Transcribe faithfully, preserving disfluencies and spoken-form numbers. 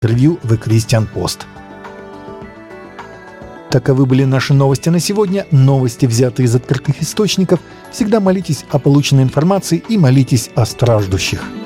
интервью в Christian Post. Таковы были наши новости на сегодня. Новости, взятые из открытых источников. Всегда молитесь о полученной информации и молитесь о страждущих.